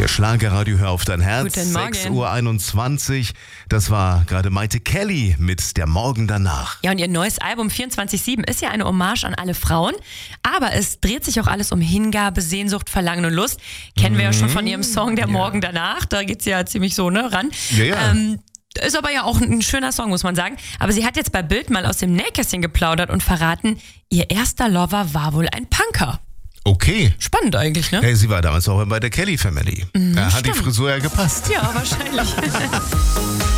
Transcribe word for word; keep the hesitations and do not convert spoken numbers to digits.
Der Schlagerradio, hör auf dein Herz. Guten Morgen. sechs Uhr einundzwanzig. Das war gerade Maite Kelly mit Der Morgen danach. Ja, und ihr neues Album vierundzwanzig sieben ist ja eine Hommage an alle Frauen. Aber es dreht sich auch alles um Hingabe, Sehnsucht, Verlangen und Lust. Kennen wir ja schon von ihrem Song Der Ja. Morgen danach. Da geht's ja ziemlich so ne, ran. Ja, ja. Ähm, ist aber ja auch ein schöner Song, muss man sagen. Aber sie hat jetzt bei Bild mal aus dem Nähkästchen geplaudert und verraten, ihr erster Lover war wohl ein Punker. Okay. Spannend eigentlich, ne? Hey, sie war damals auch bei der Kelly Family. Mhm, da hat die stimmt. Frisur ja gepasst. Ja, wahrscheinlich.